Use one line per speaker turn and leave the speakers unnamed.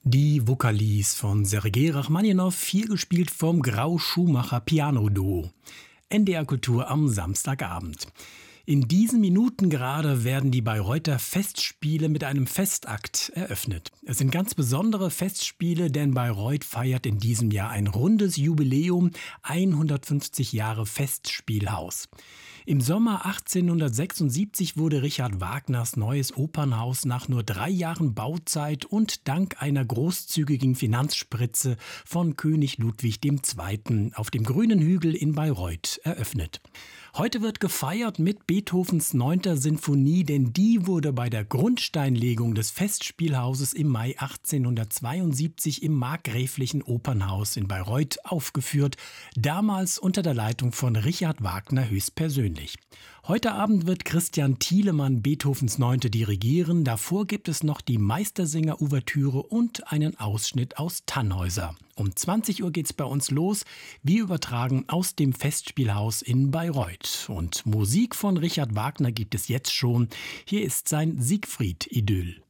Die Vokalise von Sergei Rachmaninow, hier gespielt vom Grau-Schumacher Piano-Duo. NDR Kultur am Samstagabend. In diesen Minuten gerade werden die Bayreuther Festspiele mit einem Festakt eröffnet. Es sind ganz besondere Festspiele, denn Bayreuth feiert in diesem Jahr ein rundes Jubiläum, 150 Jahre Festspielhaus. Im Sommer 1876 wurde Richard Wagners neues Opernhaus nach nur 3 Jahren Bauzeit und dank einer großzügigen Finanzspritze von König Ludwig II. Auf dem grünen Hügel in Bayreuth eröffnet. Heute wird gefeiert mit Beethovens 9. Sinfonie, denn die wurde bei der Grundsteinlegung des Festspielhauses im Mai 1872 im Markgräflichen Opernhaus in Bayreuth aufgeführt, damals unter der Leitung von Richard Wagner höchstpersönlich. Heute Abend wird Christian Thielemann Beethovens 9. dirigieren, davor gibt es noch die Meistersinger-Ouvertüre und einen Ausschnitt aus Tannhäuser. Um 20 Uhr geht's bei uns los. Wir übertragen aus dem Festspielhaus in Bayreuth. Und Musik von Richard Wagner gibt es jetzt schon. Hier ist sein Siegfried-Idyll.